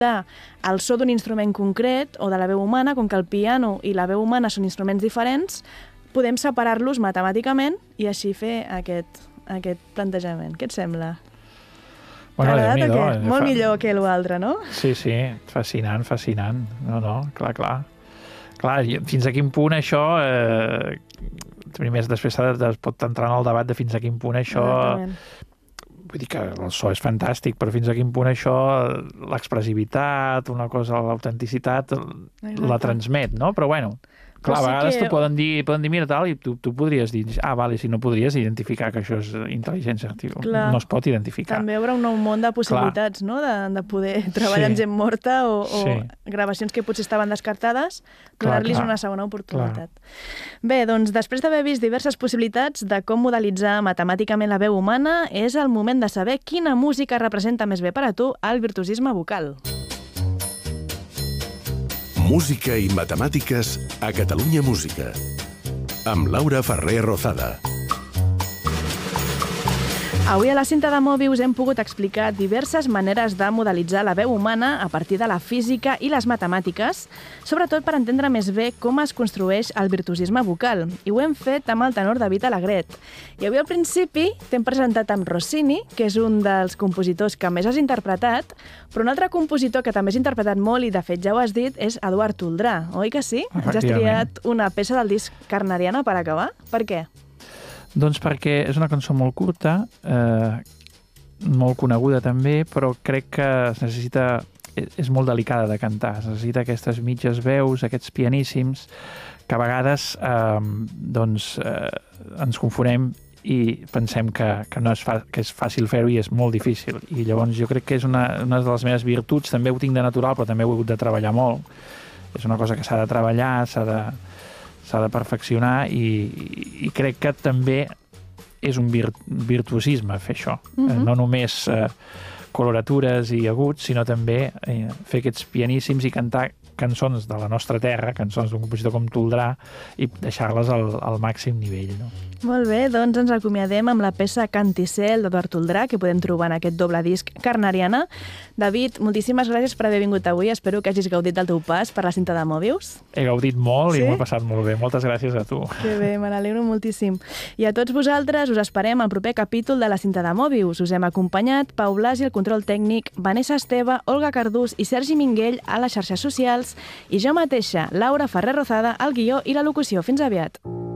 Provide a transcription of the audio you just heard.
el so d'un instrument concret o de la veu humana, com que el piano i la veu humana són instruments diferents, podem separar-los matemàticament i així fer aquest plantejament. Què et sembla? Bueno, T'ha agradat o què? Molt millor que l'altre, no? Sí, fascinant. No, clar. Clar, fins a quin punt això... Primer, després es pot entrar en el debat de fins a quin punt això... Exactament. Vull dir que el so és fantàstic, però fins a quin punt això, l'expressivitat, una cosa, l'autenticitat, la transmet, no? Però bueno, clar, a vegades t'ho poden dir, mira, tal, i tu podries dir, vale, si no podries identificar que això és intel·ligència artificial. No es pot identificar. També hi haurà un nou món de possibilitats, no?, de poder treballar amb gent morta o gravacions que potser estaven descartades, donar-los una segona oportunitat. Bé, doncs, després d'haver vist diverses possibilitats de com modelitzar matemàticament la veu humana, és el moment de saber quina música representa més bé per a tu el virtuosisme vocal. Música i matemàtiques a Catalunya Música, amb Laura Ferrer Rozada. Avui a la cinta de Mobius hem pogut explicar diverses maneres de modelitzar la veu humana a partir de la física i les matemàtiques, sobretot per entendre més bé com es construeix el virtuosisme vocal. I ho hem fet amb el tenor David Alegret. I avui al principi t'hem presentat amb Rossini, que és un dels compositors que més has interpretat, però un altre compositor que també has interpretat molt i de fet ja ho has dit és Eduard Toldrà, oi que sí? Ens has triat una peça del disc Carnariana per acabar. Per què? Doncs perquè és una cançó molt curta, molt coneguda també, però crec que és molt delicada de cantar. Es necessita aquestes mitges veus, aquests pianíssims, que a vegades ens confonem i pensem que és fàcil fer-ho i és molt difícil. I llavors jo crec que és una de les meves virtuts, també ho tinc de natural, però també ho he hagut de treballar molt. És una cosa que s'ha de treballar, s'ha de perfeccionar i crec que també és un virtuosisme fer això. No només coloratures i aguts, sinó també fer aquests pianíssims i cantar cançons de la nostra terra, cançons d'un compositor com Toldrà, i deixar-les al màxim nivell. No? Molt bé, doncs ens acomiadem amb la peça Canticel d'Eduard Toldrà, que podem trobar en aquest doble disc Carnariana. David, moltíssimes gràcies per haver vingut avui. Espero que hagis gaudit del teu pas per la cinta de Mobius. He gaudit molt i m'ho he passat molt bé. Moltes gràcies a tu. Que bé, me n'alegro moltíssim. I a tots vosaltres us esperem al proper capítol de la cinta de Mobius. Us hem acompanyat Pau Blasi, el control tècnic, Vanessa Esteve, Olga Cardús i Sergi Minguell a les xarxes socials i jo mateixa, Laura Ferrer Rozada, al guió i la locució. Fins aviat.